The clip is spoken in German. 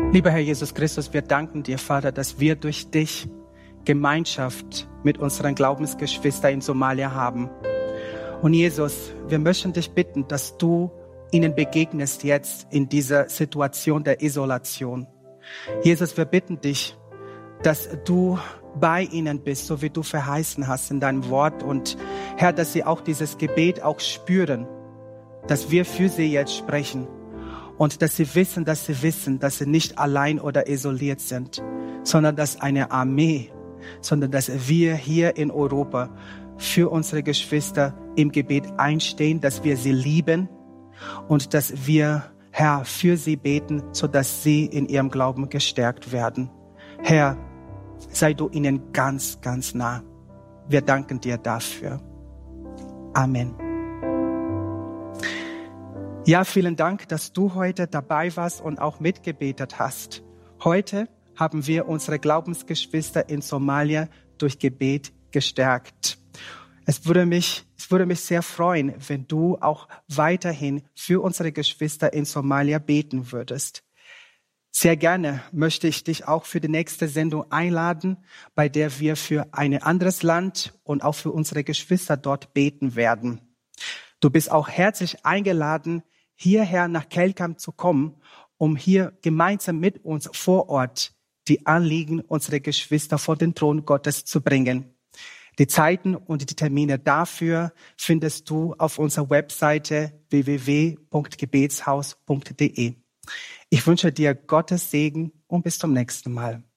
Lieber Herr Jesus Christus, wir danken dir, Vater, dass wir durch dich Gemeinschaft mit unseren Glaubensgeschwistern in Somalia haben. Und Jesus, wir möchten dich bitten, dass du ihnen begegnest jetzt in dieser Situation der Isolation. Jesus, wir bitten dich, dass du bei ihnen bist, so wie du verheißen hast in deinem Wort. Und Herr, dass sie auch dieses Gebet auch spüren, dass wir für sie jetzt sprechen. Und dass sie wissen, dass sie nicht allein oder isoliert sind, sondern dass eine Armee, sondern dass wir hier in Europa für unsere Geschwister im Gebet einstehen, dass wir sie lieben und dass wir, Herr, für sie beten, sodass sie in ihrem Glauben gestärkt werden. Herr, sei du ihnen ganz, ganz nah. Wir danken dir dafür. Amen. Ja, vielen Dank, dass du heute dabei warst und auch mitgebetet hast. Heute haben wir unsere Glaubensgeschwister in Somalia durch Gebet gestärkt. Es würde mich sehr freuen, wenn du auch weiterhin für unsere Geschwister in Somalia beten würdest. Sehr gerne möchte ich dich auch für die nächste Sendung einladen, bei der wir für ein anderes Land und auch für unsere Geschwister dort beten werden. Du bist auch herzlich eingeladen, hierher nach Kelkam zu kommen, um hier gemeinsam mit uns vor Ort die Anliegen unserer Geschwister vor den Thron Gottes zu bringen. Die Zeiten und die Termine dafür findest du auf unserer Webseite www.gebetshaus.de. Ich wünsche dir Gottes Segen und bis zum nächsten Mal.